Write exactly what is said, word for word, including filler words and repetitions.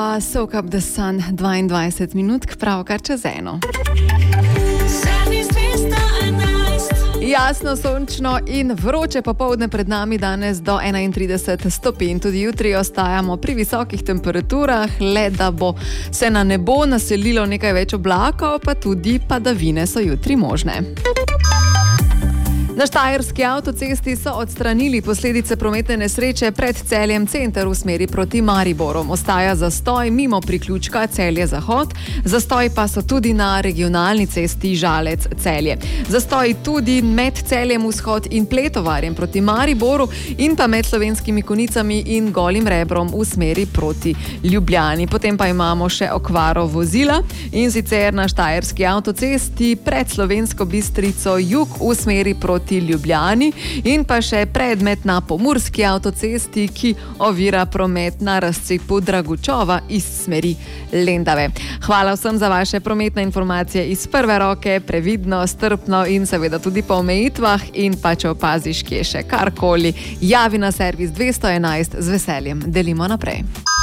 Soak up the sun, dvaindvajset minut, pravkar čez eno. Jasno, sončno in vroče popoldne pred nami danes do enaintrideset stopinj. Tudi jutri ostajamo pri visokih temperaturah, le da bo se na nebo naselilo nekaj več oblakov, pa tudi padavine so jutri možne. Na štajerski avtocesti so odstranili posledice prometne nesreče pred Celjem center v smeri proti Mariboru. Ostaja zastoj mimo priključka Celje-Zahod, zastoj pa so tudi na regionalni cesti Žalec-Celje. Zastoj tudi med Celjem Vzhod in Pletovarjem proti Mariboru in pa med Slovenskimi Konicami in Golim Rebrom v smeri proti Ljubljani. Potem pa imamo še okvaro vozila in sicer na štajerski avtocesti pred Slovensko Bistrico jug v smeri proti Ljubljani in pa še predmet na pomurski avtocesti, ki ovira promet na razcepu Dragučova iz smeri Lendave. Hvala vsem za vaše prometne informacije iz prve roke, previdno, strpno in seveda tudi po omejitvah, in pa če opaziš, kje še karkoli, javi na servis dvesto enajst, z veseljem delimo naprej.